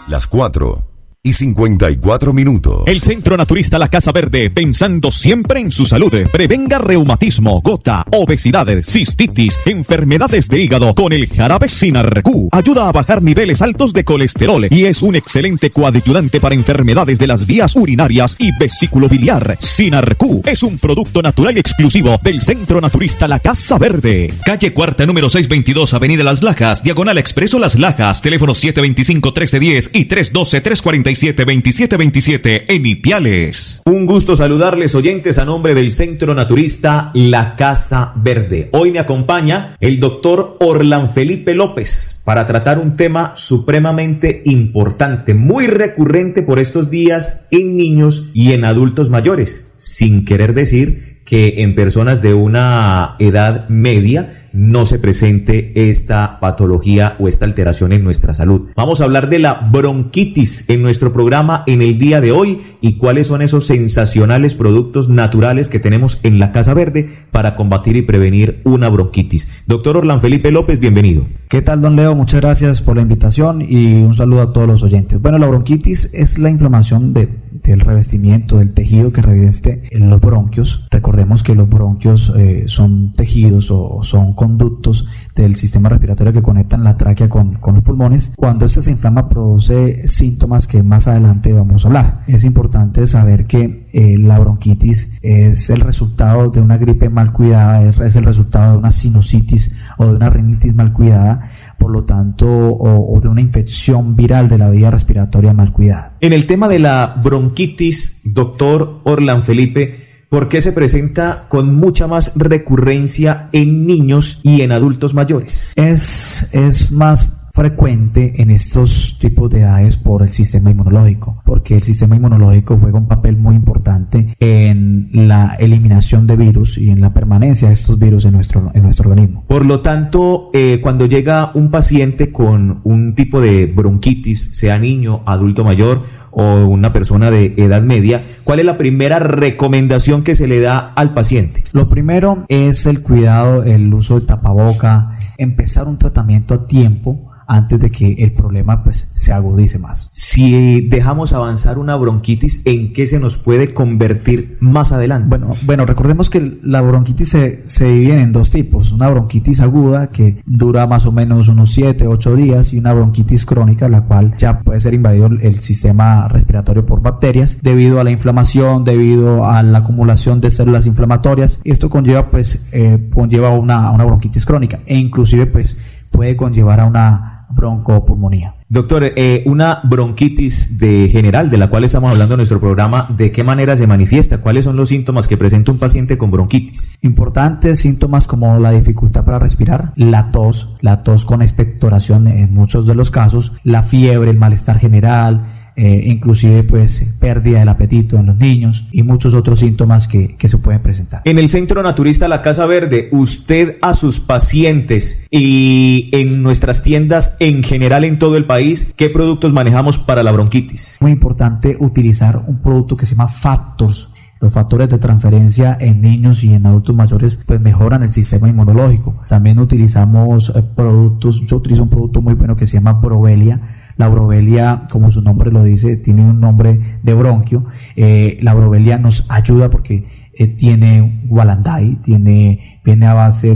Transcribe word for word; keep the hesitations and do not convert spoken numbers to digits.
Las cuatro y cincuenta y cuatro minutos. El Centro Naturista La Casa Verde, pensando siempre en su salud, prevenga reumatismo, gota, obesidad, cistitis, enfermedades de hígado con el jarabe Sinarq. Ayuda a bajar niveles altos de colesterol y es un excelente coadjuvante para enfermedades de las vías urinarias y vesículo biliar. Sinarq es un producto natural y exclusivo del Centro Naturista La Casa Verde. Calle Cuarta, número seiscientos veintidós, Avenida Las Lajas, Diagonal Expreso Las Lajas, teléfono siete veinticinco, trece diez y tres doce, tres cuarenta y siete, veintisiete veintisiete en Ipiales. Un gusto saludarles, oyentes, a nombre del Centro Naturista La Casa Verde. Hoy me acompaña el doctor Orlan Felipe López para tratar un tema supremamente importante, muy recurrente por estos días en niños y en adultos mayores, sin querer decir que en personas de una edad media no se presente esta patología o esta alteración en nuestra salud. Vamos a hablar de la bronquitis en nuestro programa en el día de hoy y cuáles son esos sensacionales productos naturales que tenemos en la Casa Verde para combatir y prevenir una bronquitis. Doctor Orlan Felipe López, bienvenido. ¿Qué tal, don Leo? Muchas gracias por la invitación y un saludo a todos los oyentes. Bueno, la bronquitis es la inflamación de, del revestimiento, del tejido que reviste en los bronquios. Recordemos que los bronquios eh, son tejidos o son conductos del sistema respiratorio que conectan la tráquea con, con los pulmones. Cuando este se inflama produce síntomas que más adelante vamos a hablar. Es importante saber que eh, la bronquitis es el resultado de una gripe mal cuidada, es, es el resultado de una sinusitis o de una rinitis mal cuidada, por lo tanto, o, o de una infección viral de la vía respiratoria mal cuidada. En el tema de la bronquitis, doctor Orlan Felipe, ¿por qué se presenta con mucha más recurrencia en niños y en adultos mayores? Es, es más frecuente en estos tipos de edades por el sistema inmunológico, porque el sistema inmunológico juega un papel muy importante en la eliminación de virus y en la permanencia de estos virus en nuestro, en nuestro organismo. Por lo tanto, eh, cuando llega un paciente con un tipo de bronquitis, sea niño, adulto mayor o una persona de edad media, ¿cuál es la primera recomendación que se le da al paciente? Lo primero es el cuidado, el uso de tapaboca, empezar un tratamiento a tiempo antes de que el problema pues se agudice más. Si dejamos avanzar una bronquitis, ¿en qué se nos puede convertir más adelante? Bueno, bueno, recordemos que la bronquitis se, se divide en dos tipos: una bronquitis aguda que dura más o menos unos siete, ocho días y una bronquitis crónica, la cual ya puede ser invadido el sistema respiratorio por bacterias debido a la inflamación, debido a la acumulación de células inflamatorias. Esto conlleva pues eh, conlleva una, una bronquitis crónica e inclusive pues puede conllevar a una broncopulmonía. Doctor, eh, una bronquitis de general de la cual estamos hablando en nuestro programa, ¿de qué manera se manifiesta? ¿Cuáles son los síntomas que presenta un paciente con bronquitis? Importantes síntomas como la dificultad para respirar, la tos, la tos con expectoración en muchos de los casos, la fiebre, el malestar general, Eh, inclusive pues pérdida del apetito en los niños y muchos otros síntomas que, que se pueden presentar. En el Centro Naturista La Casa Verde, usted a sus pacientes y en nuestras tiendas en general en todo el país, ¿qué productos manejamos para la bronquitis? Muy importante utilizar un producto que se llama Factors. Los factores de transferencia en niños y en adultos mayores pues mejoran el sistema inmunológico. También utilizamos eh, productos, yo utilizo un producto muy bueno que se llama Brovelia. La brovelia, como su nombre lo dice, tiene un nombre de bronquio. Eh, la brovelia nos ayuda porque eh, tiene Wallandai, tiene, viene a base